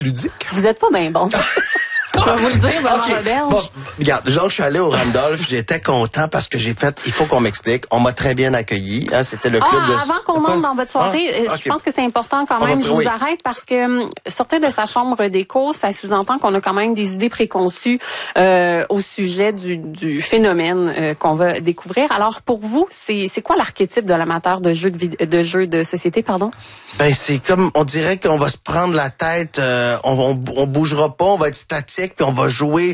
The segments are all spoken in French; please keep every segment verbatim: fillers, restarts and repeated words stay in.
ludique. Vous êtes pas bien bon. Je vais vous le dire, Benoît okay. Roberge. Bon, regarde, genre, je suis allé au Randolph, j'étais content parce que j'ai fait, il faut qu'on m'explique, on m'a très bien accueilli, hein, c'était le club ah, de... Avant qu'on entre dans votre soirée, ah, je okay. pense que c'est important quand on même, va... je vous oui. arrête parce que um, sortir de sa chambre d'écho, ça sous-entend qu'on a quand même des idées préconçues euh, au sujet du, du phénomène euh, qu'on va découvrir. Alors, pour vous, c'est c'est quoi l'archétype de l'amateur de jeux de, vid- de jeux de société, pardon? Ben, c'est comme, on dirait qu'on va se prendre la tête, euh, on, on, on bougera pas, on va être statique, puis on va jouer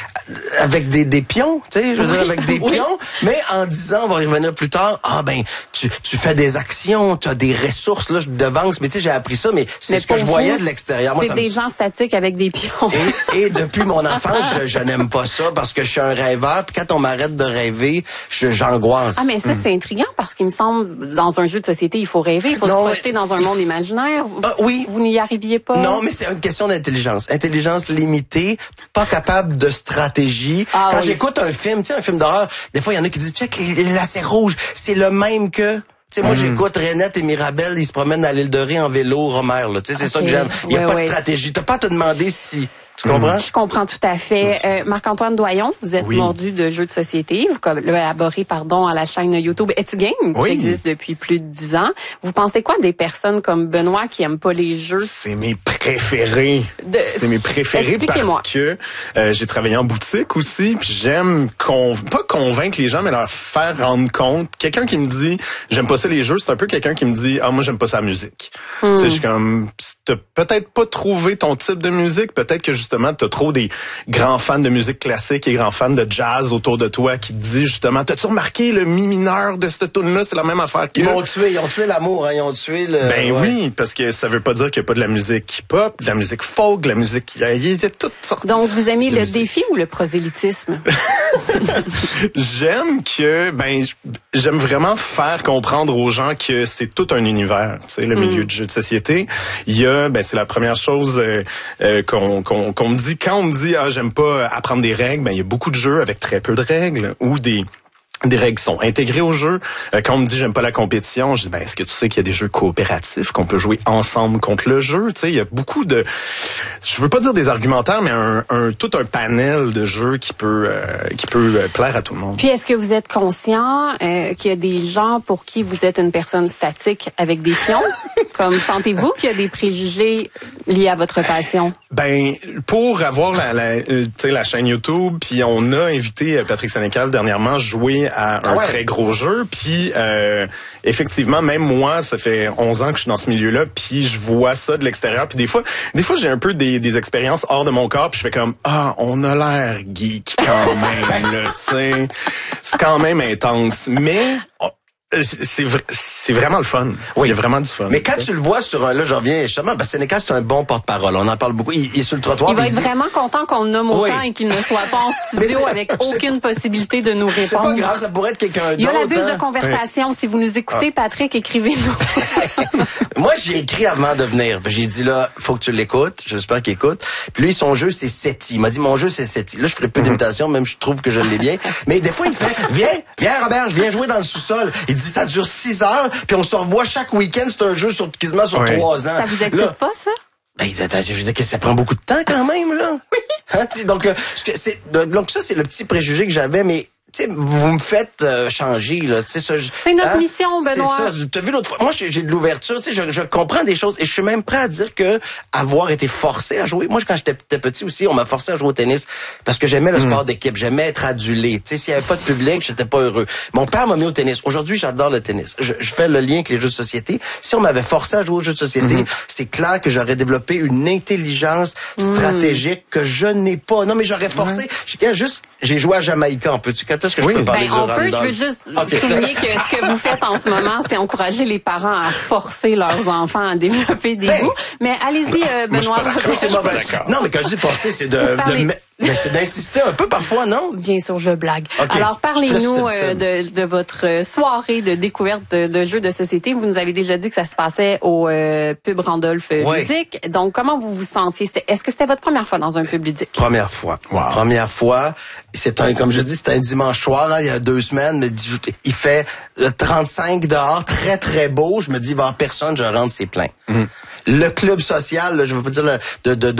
avec des, des pions, tu sais, je veux oui. dire, avec des oui. pions, mais en disant, on va y revenir plus tard, ah ben, tu, tu fais des actions, tu as des ressources, là, je te devance, mais tu sais, j'ai appris ça, mais c'est mais ce que je voyais vous, de l'extérieur. Moi, c'est ça des me... gens statiques avec des pions. Et, et depuis mon enfance, je, je n'aime pas ça parce que je suis un rêveur, puis quand on m'arrête de rêver, je, j'angoisse. Ah, mais ça, c'est intriguant parce qu'il me semble, dans un jeu de société, il faut rêver, il faut non, se projeter dans un monde imaginaire. Ah, oui. Vous n'y arriviez pas? Non, mais c'est une question d'intelligence. Intelligence limitée, pas capable de stratégie. Ah, Quand oui. j'écoute un film, tu sais, un film d'horreur, des fois, il y en a qui disent, check, les, les lacets rouges, c'est le même que... Tu sais, moi, mm. j'écoute Renette et Mirabelle, ils se promènent à l'île de Ré en vélo, Romer, là. Tu sais, c'est okay. ça que j'aime. Il n'y a ouais, pas ouais. de stratégie. T'as pas à te demander si... Tu comprends? Je comprends tout à fait. Euh, Marc-Antoine Doyon, vous êtes oui. mordu de jeux de société. Vous collaborez, pardon, à la chaîne YouTube Etu Game, oui. qui existe depuis plus de dix ans. Vous pensez quoi des personnes comme Benoît qui aiment pas les jeux? C'est mes préférés. De... C'est mes préférés parce que euh, j'ai travaillé en boutique aussi, puis j'aime con... pas convaincre les gens, mais leur faire rendre compte. Quelqu'un qui me dit j'aime pas ça les jeux, c'est un peu quelqu'un qui me dit ah moi j'aime pas ça la musique. Hmm. Tu sais, je suis comme t'as peut-être pas trouvé ton type de musique, peut-être que justement t'as trop des grands fans de musique classique et grands fans de jazz autour de toi qui te disent justement t'as-tu remarqué le mi mineur de cette tune là, c'est la même affaire que ils ont tué, ils ont tué l'amour, hein, ils ont tué le ben ouais. oui, parce que ça veut pas dire qu'il y a pas de la musique hip-hop, de la musique folk, de la musique il y a toutes sortes. Donc vous aimez de le musique. Défi ou le prosélytisme? J'aime que ben j'aime vraiment faire comprendre aux gens que c'est tout un univers, tu sais, le mm. milieu du jeu de société. Il y a ben c'est la première chose euh, euh, qu'on qu'on qu'on me dit quand on me dit ah j'aime pas apprendre des règles, ben il y a beaucoup de jeux avec très peu de règles ou des des règles sont intégrées au jeu. Euh, quand on me dit j'aime pas la compétition, je dis ben est-ce que tu sais qu'il y a des jeux coopératifs qu'on peut jouer ensemble contre le jeu, tu sais, il y a beaucoup de je veux pas dire des argumentaires mais un, un tout un panel de jeux qui peut euh, qui peut euh, plaire à tout le monde. Puis est-ce que vous êtes conscient euh, qu'il y a des gens pour qui vous êtes une personne statique avec des pions? Comme sentez-vous qu'il y a des préjugés liés à votre passion? Ben pour avoir la la euh, tu sais la chaîne YouTube, puis on a invité Patrick Sénécal dernièrement jouer à un ah ouais. très gros jeu, puis euh, effectivement même moi ça fait onze ans que je suis dans ce milieu-là, puis je vois ça de l'extérieur, puis des fois des fois j'ai un peu des des expériences hors de mon corps, puis je fais comme ah on a l'air geek quand même là, tu sais c'est quand même intense, mais oh, c'est c'est vraiment le fun. Oui, il y a vraiment du fun. Mais quand tu le vois sur un là, j'en reviens justement, ben Sénécal c'est un bon porte-parole. On en parle beaucoup. Il, il est sur le trottoir. Il va être dit... vraiment content qu'on le nomme autant oui. et qu'il ne soit pas en studio avec aucune possibilité de nous répondre. C'est pas grave, ça pourrait être quelqu'un d'autre. Il y a la bulle hein? de conversation. Oui. Si vous nous écoutez, ah. Patrick, écrivez-nous. Moi, j'ai écrit avant de venir. J'ai dit là, faut que tu l'écoutes. J'espère qu'il écoute. Puis lui, son jeu c'est Seti. Il m'a dit mon jeu c'est Seti. Là, je ferai peu mm-hmm. d'imitation, même je trouve que je l'ai bien. Mais des fois, il fait viens, viens Robert, je viens jouer dans le sous-sol. Il dit ça dure six heures, puis on se revoit chaque week-end. C'est un jeu sur quasiment sur oui. trois ans. Ça vous excite là, pas, ça? Ben, je veux dire que ça prend beaucoup de temps quand même, là. Oui. Hein, donc, euh, c'est, donc ça, c'est le petit préjugé que j'avais, mais tu sais, vous me faites euh, changer, là. Tu sais, ça. C'est notre hein? mission, Benoît. C'est ça. T'as vu l'autre fois. Moi, j'ai, j'ai de l'ouverture. Tu sais, je, je comprends des choses et je suis même prêt à dire que avoir été forcé à jouer. Moi, quand j'étais petit aussi, on m'a forcé à jouer au tennis parce que j'aimais le mm. sport d'équipe. J'aimais être adulé. Tu sais, s'il y avait pas de public, j'étais pas heureux. Mon père m'a mis au tennis. Aujourd'hui, j'adore le tennis. Je, je fais le lien avec les jeux de société. Si on m'avait forcé à jouer aux jeux de société, mm-hmm. c'est clair que j'aurais développé une intelligence stratégique mm. que je n'ai pas. Non, mais j'aurais forcé. Mm. Juste, j'ai joué à Jamaïca. Peux-tu, quand est-ce que oui. je peux parler ben, de on peut, je veux juste okay. souligner que ce que vous faites en ce moment, c'est encourager les parents à forcer leurs enfants à développer des ben, goûts. Mais allez-y, euh, Benoît. Moi, je suis pas d'accord. C'est non, mais quand je dis forcer, c'est de, de mais c'est d'insister un peu parfois, non? Bien sûr, je blague. Okay. Alors, parlez-nous euh, de, de votre soirée de découverte de, de jeux de société. Vous nous avez déjà dit que ça se passait au euh, pub Randolph oui. ludique. Donc, comment vous vous sentiez? C'était, est-ce que c'était votre première fois dans un pub ludique? Première fois. Wow. Première fois. C'est un, comme je dis, c'était un dimanche soir, hein, il y a deux semaines. Mais il fait trente-cinq dehors, très, très beau. Je me dis, il va y avoir personne, je rentre, c'est plein. Mm. le club social, là, je veux pas dire le, de, de